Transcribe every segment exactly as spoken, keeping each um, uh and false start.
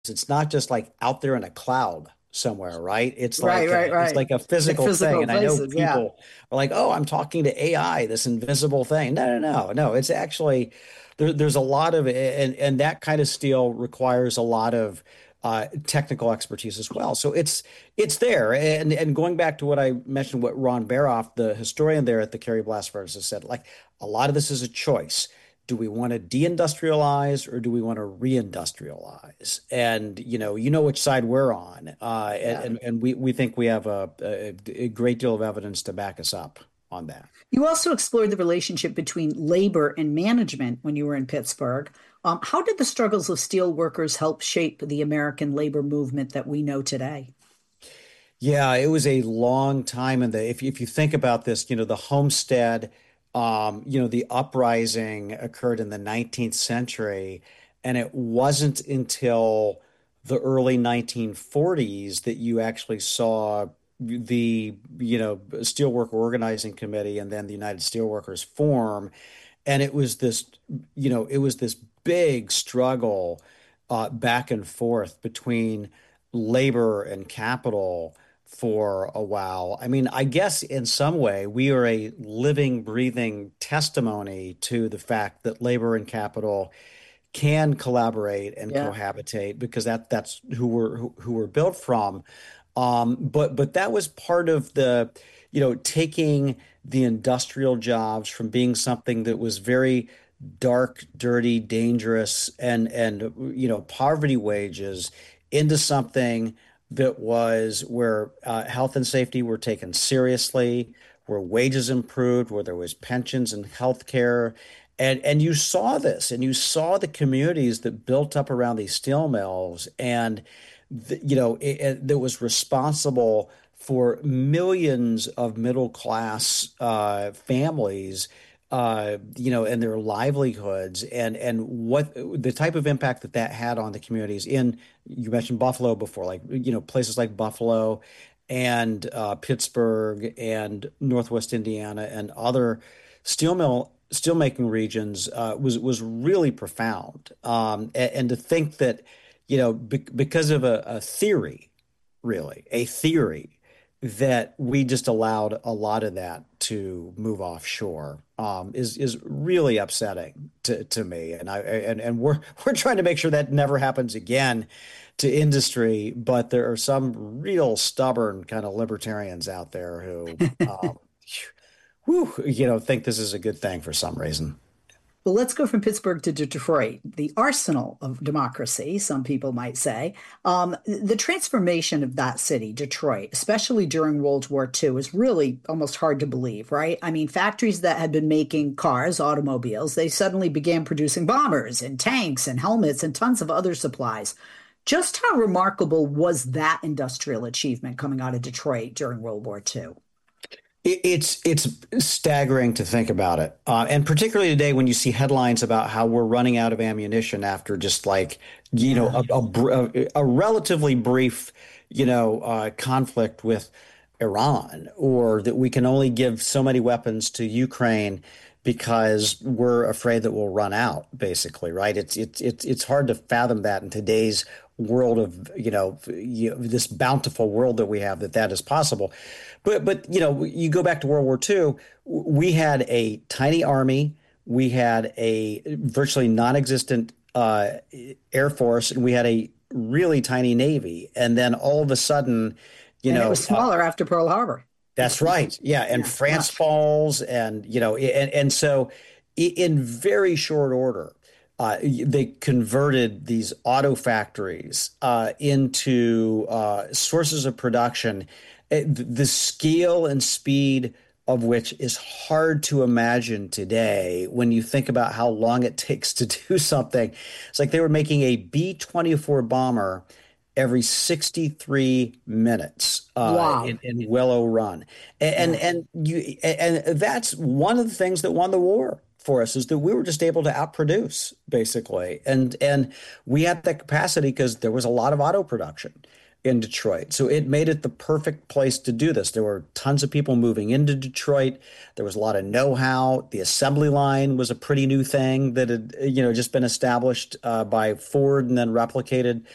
It's not just like out there in a cloud somewhere, right? It's Right, like uh, right, it's right. like a The physical thing. physical And I know places, yeah. people are like, "Oh, I'm talking to A I, this invisible thing." No, no, no, no. It's actually there, there's a lot of and and that kind of steel requires a lot of uh, technical expertise as well. So it's it's there. And and going back to what I mentioned, what Ron Baroff, the historian there at the Cary Blast Furnaces, said, like a lot of this is a choice. Do we want to deindustrialize or do we want to reindustrialize? And you know, you know which side we're on, uh, and, Yeah. and and we we think we have a, a, a great deal of evidence to back us up on that. You also explored the relationship between labor and management when you were in Pittsburgh. Um, how did the struggles of steel workers help shape the American labor movement that we know today? Yeah, it was a long time in the if if you think about this, you know, the Homestead, um, you know, the uprising occurred in the nineteenth century, and it wasn't until the early nineteen forties that you actually saw the, you know, Steelworker Organizing Committee and then the United Steelworkers form. And it was this, you know, it was this big struggle uh, back and forth between labor and capital for a while. I mean, I guess in some way we are a living, breathing testimony to the fact that labor and capital can collaborate and Yeah. cohabitate because that that's who we're who, who we're built from. Um, but but that was part of the, you know, taking the industrial jobs from being something that was very dark, dirty, dangerous, and and you know, poverty wages into something that was where uh, health and safety were taken seriously, where wages improved, where there was pensions and health care. And and you saw this, and you saw the communities that built up around these steel mills, and the, you know it, it, that was responsible for millions of middle class uh, families, uh, you know, and their livelihoods, and and what the type of impact that that had on the communities. In you mentioned Buffalo before, like you know places like Buffalo and uh, Pittsburgh and Northwest Indiana and other steel mill steelmaking regions uh, was was really profound. Um, and, and to think that, you know, be, because of a, a theory, really a theory, that we just allowed a lot of that to move offshore um, is is really upsetting to, to me. And I and and we're we're trying to make sure that never happens again to industry. But there are some real stubborn kind of libertarians out there who, um, whew, you know, think this is a good thing for some reason. Well, let's go from Pittsburgh to Detroit, the arsenal of democracy, some people might say. Um, the transformation of that city, Detroit, especially during World War Two, is really almost hard to believe, right? I mean, factories that had been making cars, automobiles, they suddenly began producing bombers and tanks and helmets and tons of other supplies. Just how remarkable was that industrial achievement coming out of Detroit during World War Two? It's it's staggering to think about it, uh, and particularly today when you see headlines about how we're running out of ammunition after just like you know Yeah. a, a, a relatively brief you know uh, conflict with Iran, or that we can only give so many weapons to Ukraine because we're afraid that we'll run out. Basically, right? It's it's it's it's hard to fathom that in today's world of you know, you know this bountiful world that we have, that that is possible. But but you know, you go back to World War Two, we had a tiny army, we had a virtually non-existent uh, air force, and we had a really tiny navy. And then all of a sudden, you And it know, was uh, smaller after Pearl Harbor. that's right, yeah, and Yeah, France much. falls, and you know, and and so in very short order. Uh, they converted these auto factories uh, into uh, sources of production, uh, the scale and speed of which is hard to imagine today when you think about how long it takes to do something. It's like they were making a B twenty-four bomber every sixty-three minutes uh, Wow. in, in Willow Run. And, Yeah. and you and that's one of the things that won the war for us, is that we were just able to outproduce basically. And and we had that capacity because there was a lot of auto production in Detroit. So it made it the perfect place to do this. There were tons of people moving into Detroit. There was a lot of know-how. The assembly line was a pretty new thing that had, you know, just been established uh, by Ford and then replicated.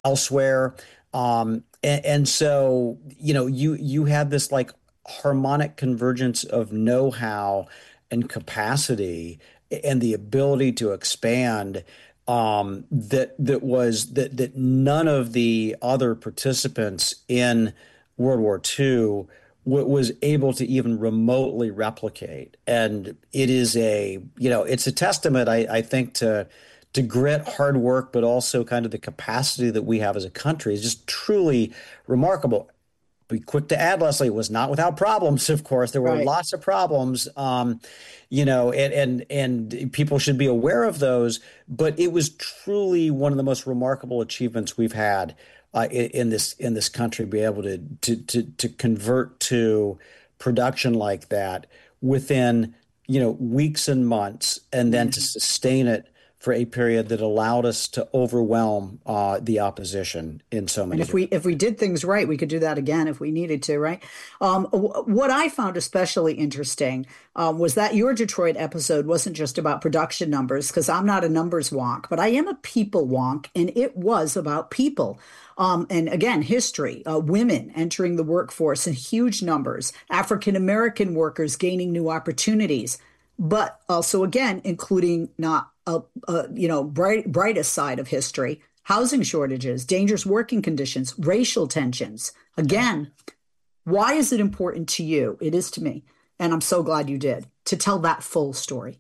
elsewhere. Um, and, and so, you know, you you had this like harmonic convergence of know-how and capacity and the ability to expand um, that that was that that none of the other participants in World War two w was able to even remotely replicate. And it is a, you know, it's a testament, I, I think, to to grit, hard work, but also kind of the capacity that we have as a country is just truly remarkable. Be quick to add, Leslie, it was not without problems, of course. There were Right. lots of problems, um, you know, and, and and people should be aware of those. But it was truly one of the most remarkable achievements we've had uh, in, in this in this country. Be able to to to to convert to production like that within, you know, weeks and months, and then to Mhm. sustain it for a period that allowed us to overwhelm uh, the opposition in so And many if we different. if we did things right, we could do that again if we needed to, right? Um, wh- what I found especially interesting um, was that your Detroit episode wasn't just about production numbers, because I'm not a numbers wonk, but I am a people wonk, and it was about people. Um, and again, history, uh, women entering the workforce in huge numbers, African American workers gaining new opportunities, but also again, including not a, a you know bright, brightest side of history, housing shortages, dangerous working conditions, racial tensions. Yeah. Again, why is it important to you? It is to me, and I'm so glad you did, to tell that full story.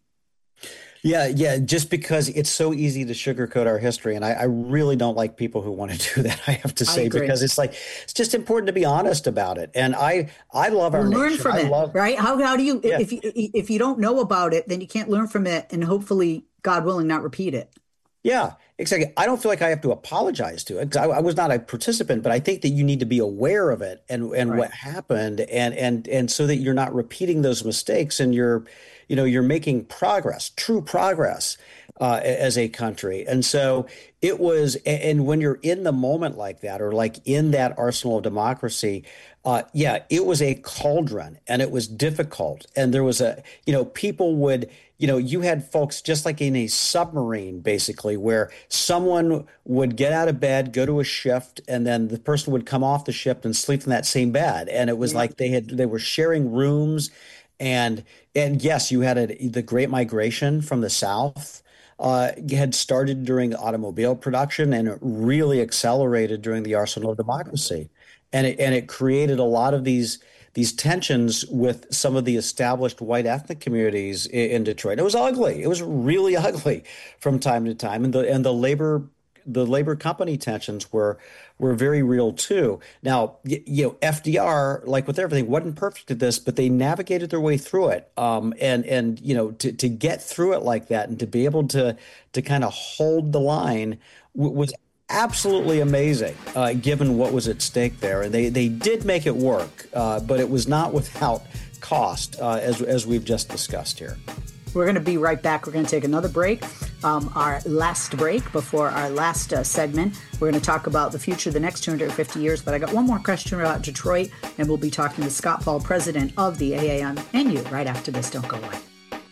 Yeah, yeah, just because it's so easy to sugarcoat our history. And I, I really don't like people who want to do that, I have to I say, agree. because it's like it's just important to be honest about it. And I I love Or our learn nation. from I it, love, right? How how do you, yeah. if you if you don't know about it, then you can't learn from it, and hopefully, God willing, not repeat it. Yeah, exactly. I don't feel like I have to apologize to it because I, I was not a participant, but I think that you need to be aware of it and and Right. what happened, and and and so that you're not repeating those mistakes, and you're, you know, you're making progress, true progress uh, as a country. And so it was, and when you're in the moment like that, or like in that arsenal of democracy, uh, yeah, it was a cauldron, and it was difficult, and there was a, you know, people would, you know, you had folks just like in a submarine, basically, where someone would get out of bed, go to a shift, and then the person would come off the shift and sleep in that same bed. And it was Yeah. like they had they were sharing rooms, and and yes, you had a, the Great Migration from the South uh, had started during automobile production, and it really accelerated during the Arsenal of Democracy, and it and it created a lot of these these tensions with some of the established white ethnic communities in, in Detroit. It was ugly. It was really ugly from time to time, and the and the labor the labor company tensions were were very real too. Now, y- you know, F D R, like with everything, wasn't perfect at this, but they navigated their way through it. Um, and and you know, to to get through it like that, and to be able to to kind of hold the line w- was absolutely amazing, uh, given what was at stake there. And they they did make it work, uh, but it was not without cost, uh, as as we've just discussed here. We're going to be right back. We're going to take another break, um, our last break before our last uh, segment. We're going to talk about the future of the next two hundred fifty years. But I got one more question about Detroit, and we'll be talking to Scott Paul, president of the A A M N U, right after this. Don't go away.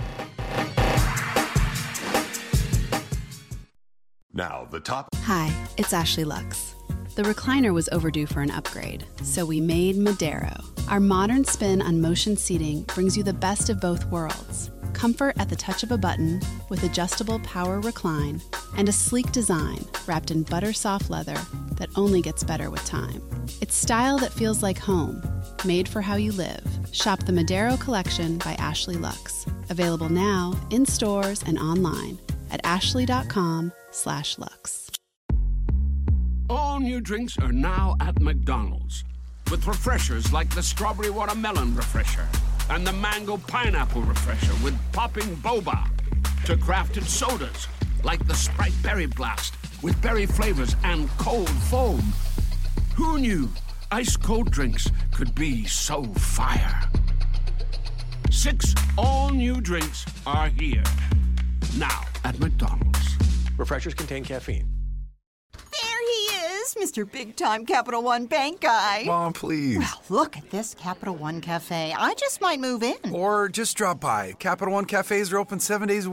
Now, the top. Hi, it's Ashley Lux. The recliner was overdue for an upgrade, so we made Madero. Our modern spin on motion seating brings you the best of both worlds. Comfort at the touch of a button with adjustable power recline and a sleek design wrapped in butter-soft leather that only gets better with time. It's style that feels like home, made for how you live. Shop the Madero collection by Ashley Lux. Available now in stores and online at ashley.com slash Lux. All new drinks are now at McDonald's, with refreshers like the Strawberry Watermelon Refresher and the Mango Pineapple Refresher with popping boba, to crafted sodas like the Sprite Berry Blast with berry flavors and cold foam. Who knew ice-cold drinks could be so fire? Six all-new drinks are here, now at McDonald's. Refreshers contain caffeine. There he is, Mister Big Time Capital One Bank guy. Mom, please. Well, look at this Capital One Cafe. I just might move in. Or just drop by. Capital One cafes are open seven days a week.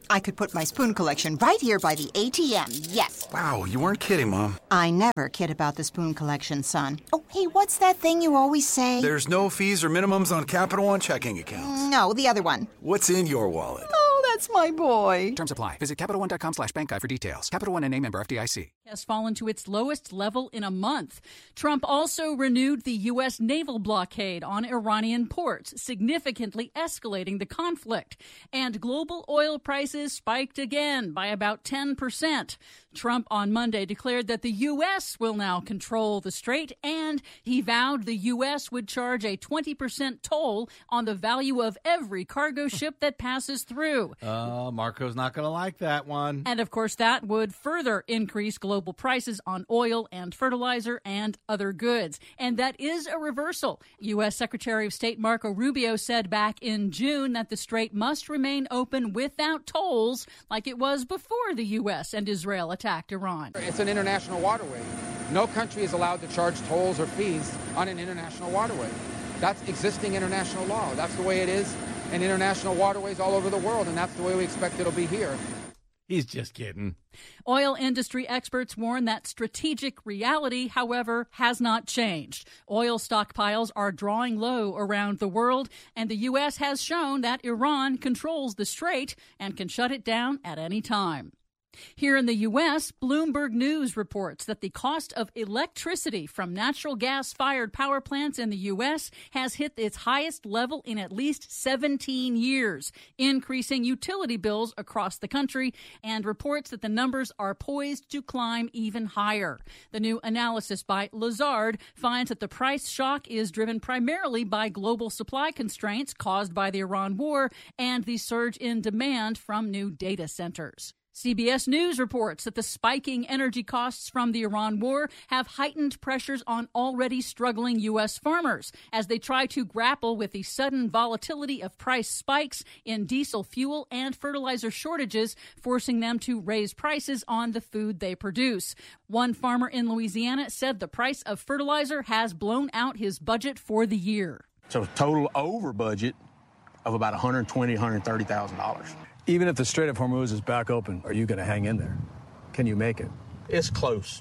I could put my spoon collection right here by the A T M, yes. Wow, you weren't kidding, Mom. I never kid about the spoon collection, son. Oh, hey, what's that thing you always say? There's no fees or minimums on Capital One checking accounts. No, the other one. What's in your wallet? Oh, that's my boy. Terms apply. Visit CapitalOne.com slash bank guide for details. Capital One N A member F D I C. Has fallen to its lowest level in a month. Trump also renewed the U S naval blockade on Iranian ports, significantly escalating the conflict. And global oil prices spiked again by about ten percent. Trump on Monday declared that the U S will now control the strait, and he vowed the U S would charge a twenty percent toll on the value of every cargo ship that passes through. Uh, Marco's not going to like that one. And, of course, that would further increase global prices on oil and fertilizer and other goods. And that is a reversal. U S. Secretary of State Marco Rubio said back in June that the strait must remain open without tolls like it was before the U S and Israel attacked Iran. It's an international waterway. No country is allowed to charge tolls or fees on an international waterway. That's existing international law. That's the way it is in international waterways all over the world, and that's the way we expect it'll be here. He's just kidding. Oil industry experts warn that strategic reality, however, has not changed. Oil stockpiles are drawing low around the world, and the U S has shown that Iran controls the strait and can shut it down at any time. Here in the U S, Bloomberg News reports that the cost of electricity from natural gas-fired power plants in the U S has hit its highest level in at least seventeen years, increasing utility bills across the country, and reports that the numbers are poised to climb even higher. The new analysis by Lazard finds that the price shock is driven primarily by global supply constraints caused by the Iran war and the surge in demand from new data centers. C B S News reports that the spiking energy costs from the Iran war have heightened pressures on already struggling U S farmers as they try to grapple with the sudden volatility of price spikes in diesel fuel and fertilizer shortages, forcing them to raise prices on the food they produce. One farmer in Louisiana said the price of fertilizer has blown out his budget for the year. So total over budget of about one hundred twenty thousand dollars, one hundred thirty thousand dollars. Even if the Strait of Hormuz is back open, are you going to hang in there? Can you make it? It's close.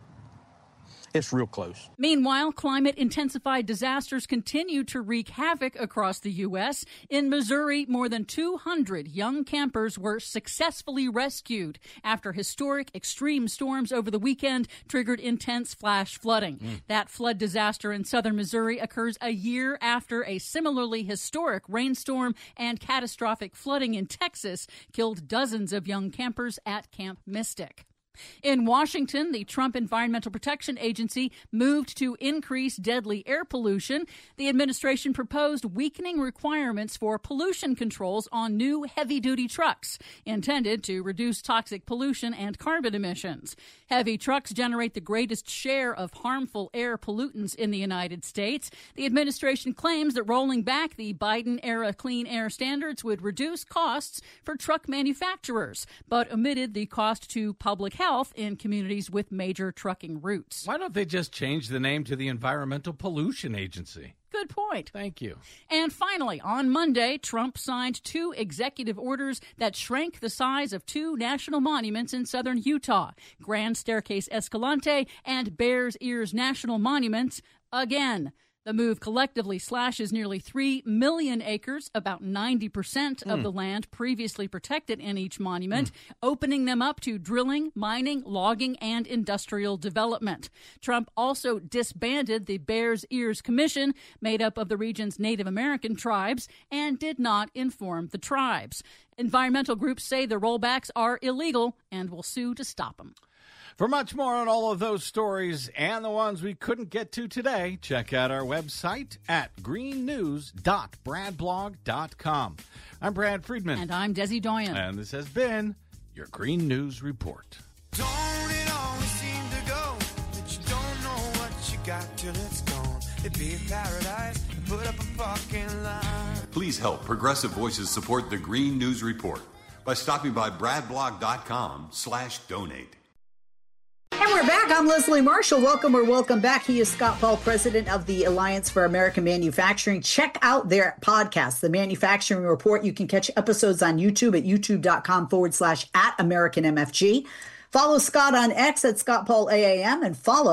It's real close. Meanwhile, climate-intensified disasters continue to wreak havoc across the U S. In Missouri, more than two hundred young campers were successfully rescued after historic extreme storms over the weekend triggered intense flash flooding. Mm. That flood disaster in southern Missouri occurs a year after a similarly historic rainstorm and catastrophic flooding in Texas killed dozens of young campers at Camp Mystic. In Washington, the Trump Environmental Protection Agency moved to increase deadly air pollution. The administration proposed weakening requirements for pollution controls on new heavy-duty trucks, intended to reduce toxic pollution and carbon emissions. Heavy trucks generate the greatest share of harmful air pollutants in the United States. The administration claims that rolling back the Biden-era clean air standards would reduce costs for truck manufacturers, but omitted the cost to public health health in communities with major trucking routes. Why don't they just change the name to the Environmental Pollution Agency? Good point. Thank you. And finally, on Monday, Trump signed two executive orders that shrank the size of two national monuments in southern Utah, Grand Staircase Escalante and Bears Ears National Monuments, again. The move collectively slashes nearly three million acres, about ninety percent of mm. the land previously protected in each monument, mm. opening them up to drilling, mining, logging, and industrial development. Trump also disbanded the Bears Ears Commission, made up of the region's Native American tribes, and did not inform the tribes. Environmental groups say the rollbacks are illegal and will sue to stop them. For much more on all of those stories and the ones we couldn't get to today, check out our website at green news dot brad blog dot com. I'm Brad Friedman. And I'm Desi Doyen. And this has been your Green News Report. Don't it always seem to go that you don't know what you got till it's gone? It'd be a paradise to put up a fucking line. Please help Progressive Voices support the Green News Report by stopping by bradblog dot com slash donate. And we're back. I'm Leslie Marshall. Welcome or welcome back. He is Scott Paul, president of the Alliance for American Manufacturing. Check out their podcast, The Manufacturing Report. You can catch episodes on YouTube at youtube.com forward slash at American MFG. Follow Scott on X at Scott Paul A A M and follow